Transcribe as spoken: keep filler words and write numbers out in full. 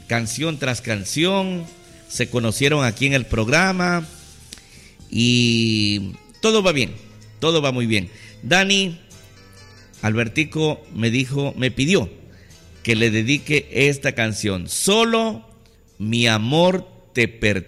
canción tras canción, se conocieron aquí en el programa y todo va bien, todo va muy bien. Dani, Albertico me dijo, me pidió que le dedique esta canción, Solo mi amor te pertenece.